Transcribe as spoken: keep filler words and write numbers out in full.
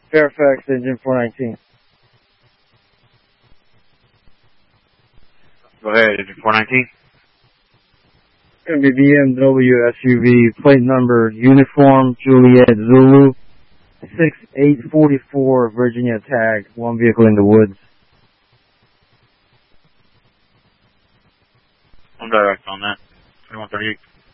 Fairfax, engine four nineteen. Go ahead, engine four nineteen. Going to be B M W S U V, plate number Uniform Juliet Zulu, six eight four four, Virginia tag, one vehicle in the woods. I'm direct on that. twenty-one thirty-eight.